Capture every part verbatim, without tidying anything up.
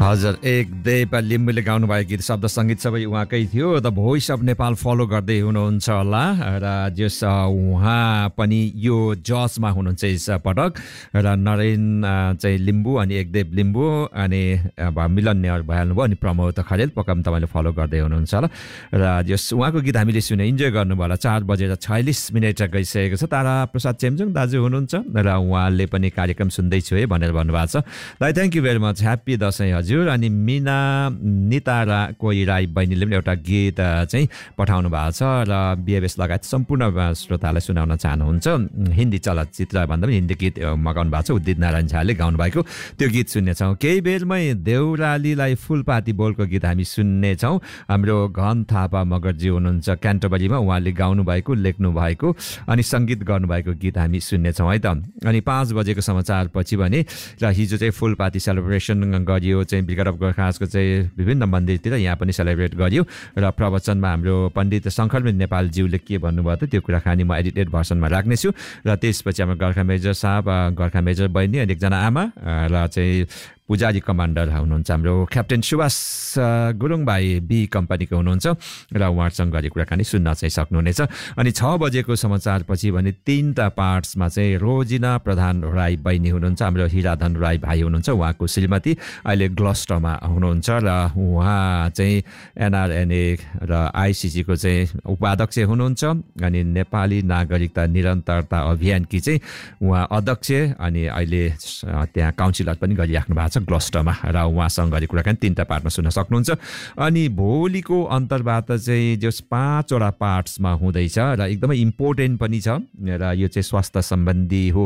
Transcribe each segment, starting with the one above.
हजुर एक देव लिम्बुले गाउनु भएको गीत शब्द सङ्गीत सबै उहाँकै थियो। The voice of Nepal follow गर्दै हुनुहुन्छ होला र जस उहाँ पनि यो जजमा हुनुहुन्छ यस पटक र नरेन चाहिँ लिम्बू अनि एकदेव लिम्बू अनि मिलन नेहर भइहाल्नुभयो अनि प्रमोद खरेल पक्का पनि तपाईँले फलो गर्दै हुनुहुन्छ होला र जस उहाँको गीत हामीले सुने इन्जोय गर्नुभयो होला। चार बजेर छयालिस मिनट गइसकेको छ। तारा प्रसाद चेम्जोङ दाजु हुनुहुन्छ र उहाँले पनि कार्यक्रम सुन्दैछु है भनेर भन्नुभएको छ। दाइ thank you very much, happy Dashain हजुर। अनि मिना नितारा कोही राई बहिनीले पनि एउटा गीत चाहिँ पठाउनु भएको छ र बिएबएस लगायत सम्पूर्ण श्रोतालाई सुनाउन चाहनुहुन्छ। हिन्दी चलचित्र भन्दा पनि हिन्दी गीत मगाउनु भएको छ। उदित नारायण झाले गाउनु भएको त्यो गीत सुन्नेछौँ। केही बेरमै देउरालीलाई फुलपाती बोलको गीत हामी सुन्नेछौँ। हाम्रो घन थापा मगरजी हुनुहुन्छ क्यान्टरबरीमा, उहाँले गाउनु भएको लेख्नु भएको अनि सङ्गीत गर्नुभएको गीत हामी सुन्नेछौँ है त। अनि पाँच बजेको समाचार पछि भने र हिजो चाहिँ फुलपाती सेलिब्रेसन गरियो चाहिँ ब्रिगेड अफ गोर्खासको चाहिँ विभिन्न मन्दिरतिर, यहाँ पनि सेलिब्रेट गरियो र प्रवचनमा हाम्रो पण्डित शङ्करमणि नेपालज्यूले के भन्नुभयो त त्यो कुराकानी म एडिटेड भर्सनमा राख्नेछु र त्यसपछि हाम्रो गोर्खा मेजर साहब, गोर्खा मेजर बहिनी अनि एकजना आमा र चाहिँ पुजारी कमान्डर हुनुहुन्छ हाम्रो क्याप्टेन सुभाष गुरुङ भाइ बी कम्पनीको हुनुहुन्छ र उहाँसँग गरी कुराकानी सुन्न चाहिँ सक्नुहुनेछ। अनि छ बजेको समाचार पछि भने तीनटा पार्ट्समा चाहिँ रोजिना प्रधान राई बहिनी हुनुहुन्छ, हाम्रो हिराधन राई भाइ हुनुहुन्छ, उहाँको श्रीमती अहिले ग्लस्टरमा हुनुहुन्छ र उहाँ चाहिँ एनआरएनए र आइसिसीको चाहिँ उपाध्यक्ष हुनुहुन्छ अनि नेपाली नागरिकता निरन्तरता अभियानकी चाहिँ उहाँ अध्यक्ष अनि अहिले त्यहाँ काउन्सिलर पनि गरिराख्नु भएको छ ग्लस्टरमा र उहाँसँग गरी कुराकानी तीनटा पार्टमा सुन्न सक्नुहुन्छ। अनि भोलिको अन्तर्वार्ता चाहिँ जस पाँचवटा पार्ट्समा हुँदैछ र एकदमै इम्पोर्टेन्ट पनि छ र यो चाहिँ स्वास्थ्य सम्बन्धी हो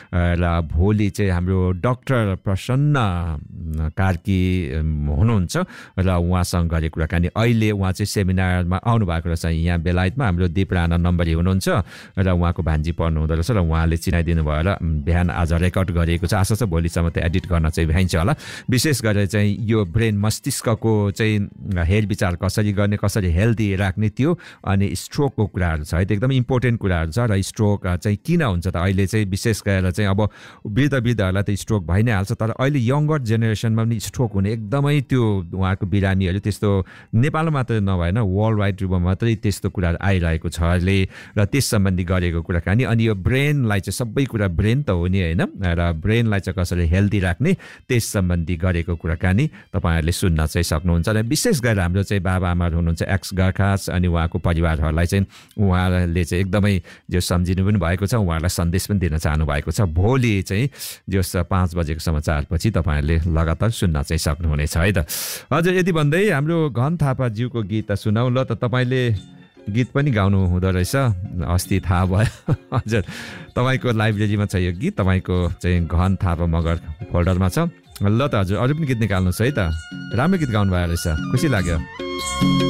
र भोलि चाहिँ हाम्रो डाक्टर प्रसन्न कार्की हुनुहुन्छ र उहाँसँग गरी कुराकानी अहिले उहाँ चाहिँ सेमिनारमा आउनु भएको रहेछ यहाँ बेलायतमा। हाम्रो दिप राणा नम्बरी हुनुहुन्छ र उहाँको भान्जी पर्नु हुँदो रहेछ र उहाँले चिनाइदिनु भयो र बिहान आज रेकर्ड गरिएको छ। आशा छ भोलिसम्म त्यो एडिट गर्न चाहिँ भ्याइन्छ होला। विशेष गरेर चाहिँ यो ब्रेन मस्तिष्कको चाहिँ हेरविचार कसरी गर्ने, कसरी हेल्दी राख्ने त्यो अनि स्ट्रोकको कुराहरू छ है, त्यो एकदम इम्पोर्टेन्ट कुराहरू छ। र स्ट्रोक चाहिँ किन हुन्छ त अहिले चाहिँ विशेष गरेर चाहिँ अब वृद्ध वृद्धहरूलाई त स्ट्रोक भइ नै हाल्छ, तर अहिले यङ्गर जेनेरेसनमा पनि स्ट्रोक हुने एकदमै त्यो उहाँहरूको बिरामीहरू त्यस्तो नेपालमा मात्रै नभएन वर्ल्ड वाइड रूपमा मात्रै त्यस्तो कुराहरू आइरहेको छ अहिले र त्यस सम्बन्धी गरेको कुराकानी। अनि यो ब्रेनलाई चाहिँ सबै कुरा ब्रेन त हो नि होइन र ब्रेनलाई चाहिँ कसरी हेल्दी राख्ने त्यस सम्बन्धी गरेको कुराकानी तपाईँहरूले सुन्न चाहिँ सक्नुहुन्छ। र विशेष गरेर हाम्रो चाहिँ बाबा आमाहरू हुनुहुन्छ एक्स गोर्खास अनि उहाँको परिवारहरूलाई चाहिँ उहाँले चाहिँ एकदमै जो सम्झिनु पनि भएको छ, उहाँहरूलाई सन्देश पनि दिन चाहनु भएको छ। भोलि चाहिँ जस पाँच बजेको समाचारपछि तपाईँहरूले लगातार सुन्न चाहिँ सक्नुहुनेछ है त। हजुर यति भन्दै हाम्रो घन थापाज्यूको गीत सुनाउँ ल त। तपाईँले गीत पनि गाउनु हुँदो रहेछ अस्ति थाहा भयो। हजुर तपाईँको लाइब्रेरीमा छ यो गीत, तपाईँको चाहिँ घन थापा मगर फोल्डरमा छ ल त। हजुर अरू पनि गीत निकाल्नुहोस् है त, राम्रो गीत गाउनु भयो रहेछ, खुसी लाग्यो।